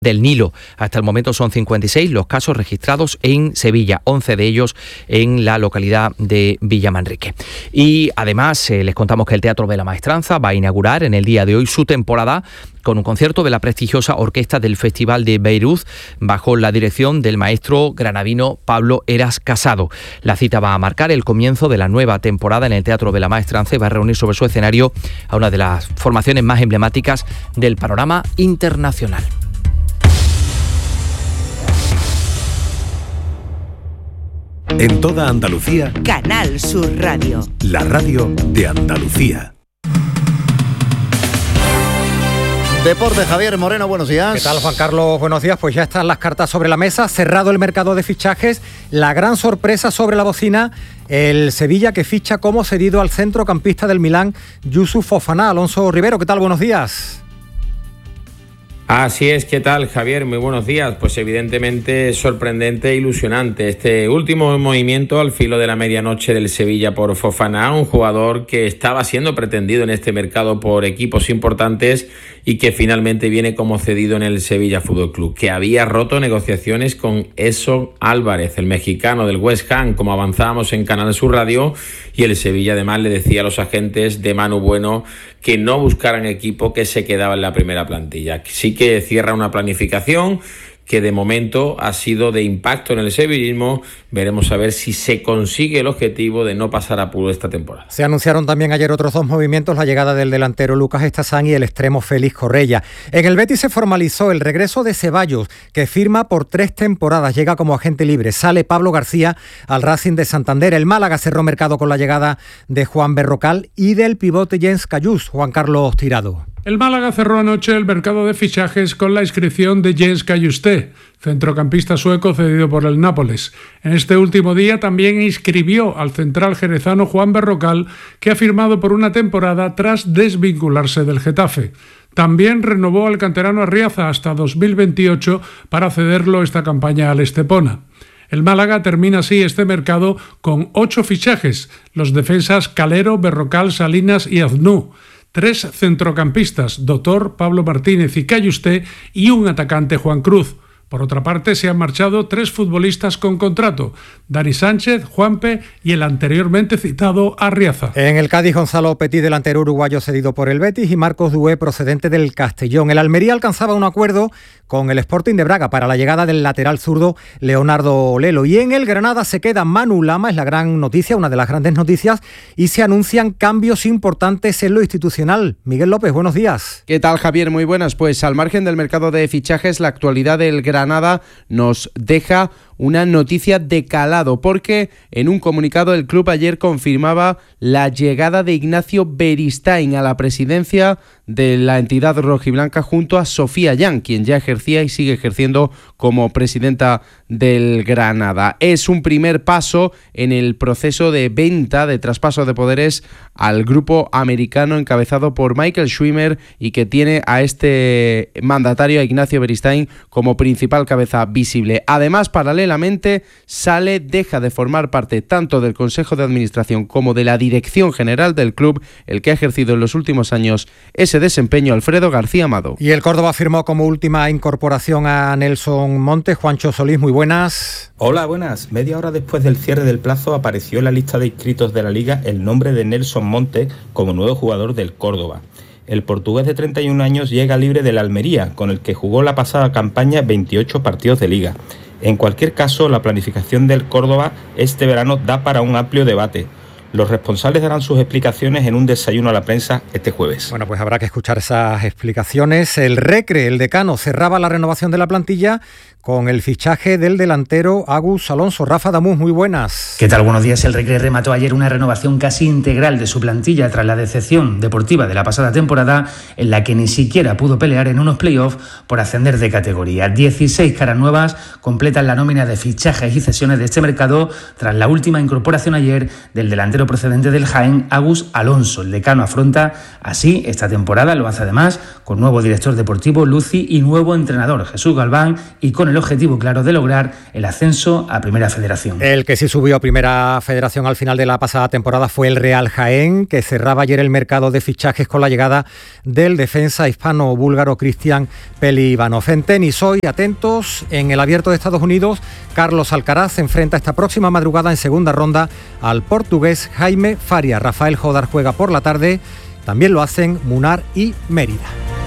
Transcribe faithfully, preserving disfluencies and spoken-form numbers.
del Nilo. Hasta el momento son cincuenta y seis los casos registrados en Sevilla, once de ellos en la localidad de Villamanrique. Y además eh, les contamos que el Teatro de la Maestranza va a inaugurar en el día de hoy su temporada con un concierto de la prestigiosa orquesta del Festival de Beirut bajo la dirección del maestro granadino Pablo Eras Casado. La cita va a marcar el comienzo de la nueva temporada en el Teatro de la Maestranza y va a reunir sobre su escenario a una de las formaciones más emblemáticas del panorama internacional. En toda Andalucía, Canal Sur Radio. La radio de Andalucía. Deporte, Javier Moreno, buenos días. ¿Qué tal, Juan Carlos? Buenos días. Pues ya están las cartas sobre la mesa, cerrado el mercado de fichajes. La gran sorpresa sobre la bocina, el Sevilla que ficha como cedido al centrocampista del Milán, Youssouf Fofana. Alonso Rivero, ¿qué tal? Buenos días. Así es, ¿qué tal, Javier? Muy buenos días. Pues evidentemente sorprendente e ilusionante este último movimiento al filo de la medianoche del Sevilla por Fofana, un jugador que estaba siendo pretendido en este mercado por equipos importantes y que finalmente viene como cedido en el Sevilla Fútbol Club, que había roto negociaciones con Edson Álvarez, el mexicano del West Ham, como avanzábamos en Canal Sur Radio, y el Sevilla además le decía a los agentes de Manu Bueno que no buscaran equipo, que se quedaba en la primera plantilla. Sí que cierra una planificación que de momento ha sido de impacto en el sevillismo. Veremos a ver si se consigue el objetivo de no pasar apuro esta temporada. Se anunciaron también ayer otros dos movimientos, la llegada del delantero Lucas Estazán y el extremo Félix Correia. En el Betis se formalizó el regreso de Ceballos, que firma por tres temporadas, llega como agente libre. Sale Pablo García al Racing de Santander. El Málaga cerró mercado con la llegada de Juan Berrocal y del pivote Jens Cayús. Juan Carlos Tirado. El Málaga cerró anoche el mercado de fichajes con la inscripción de Jens Cayusté, centrocampista sueco cedido por el Nápoles. En este último día también inscribió al central jerezano Juan Berrocal, que ha firmado por una temporada tras desvincularse del Getafe. También renovó al canterano Arriaza hasta dos mil veintiocho para cederlo esta campaña al Estepona. El Málaga termina así este mercado con ocho fichajes: los defensas Calero, Berrocal, Salinas y Aznú, tres centrocampistas, Doctor, Pablo Martínez y Cayusté, y un atacante, Juan Cruz. Por otra parte, se han marchado tres futbolistas con contrato: Dani Sánchez, Juanpe y el anteriormente citado Arriaza. En el Cádiz, Gonzalo Petit, delantero uruguayo cedido por el Betis, y Marcos Dué, procedente del Castellón. El Almería alcanzaba un acuerdo con el Sporting de Braga para la llegada del lateral zurdo Leonardo Lelo. Y en el Granada se queda Manu Lama, es la gran noticia, una de las grandes noticias, y se anuncian cambios importantes en lo institucional. Miguel López, buenos días. ¿Qué tal, Javier? Muy buenas. Pues al margen del mercado de fichajes, la actualidad del Granada Granada nos deja una noticia de calado, porque en un comunicado el club ayer confirmaba la llegada de Ignacio Beristain a la presidencia de la entidad rojiblanca junto a Sofía Yan, quien ya ejercía y sigue ejerciendo como presidenta del Granada. Es un primer paso en el proceso de venta, de traspaso de poderes al grupo americano encabezado por Michael Schwimmer y que tiene a este mandatario, a Ignacio Beristain, como principal cabeza visible. Además, paralelamente, sale, deja de formar parte tanto del Consejo de Administración como de la Dirección General del club, el que ha ejercido en los últimos años ese desempeño, Alfredo García Amado. Y el Córdoba firmó como última incorporación a Nelson Montes. Juancho Solís, muy buenas. Hola, buenas. Media hora después del cierre del plazo apareció en la lista de inscritos de la Liga el nombre de Nelson Montes como nuevo jugador del Córdoba. El portugués de treinta y un años llega libre del Almería, con el que jugó la pasada campaña veintiocho partidos de Liga. En cualquier caso, la planificación del Córdoba este verano da para un amplio debate. Los responsables darán sus explicaciones en un desayuno a la prensa este jueves. Bueno, pues habrá que escuchar esas explicaciones. El Recre, el decano, cerraba la renovación de la plantilla con el fichaje del delantero Agus Alonso. Rafa Damús, muy buenas. ¿Qué tal? Buenos días. El Recre remató ayer una renovación casi integral de su plantilla tras la decepción deportiva de la pasada temporada, en la que ni siquiera pudo pelear en unos playoffs por ascender de categoría. dieciséis caras nuevas completan la nómina de fichajes y cesiones de este mercado tras la última incorporación ayer del delantero delantero procedente del Jaén, Agus Alonso. El decano afronta así esta temporada, lo hace además con nuevo director deportivo, Luci, y nuevo entrenador, Jesús Galván, y con el objetivo claro de lograr el ascenso a Primera Federación. El que sí subió a Primera Federación al final de la pasada temporada fue el Real Jaén, que cerraba ayer el mercado de fichajes con la llegada del defensa hispano-búlgaro Cristian Pelivanov. En tenis hoy, atentos, en el Abierto de Estados Unidos, Carlos Alcaraz se enfrenta esta próxima madrugada en segunda ronda al portugués Jaime Faria. Rafael Jodar juega por la tarde, también lo hacen Munar y Mérida.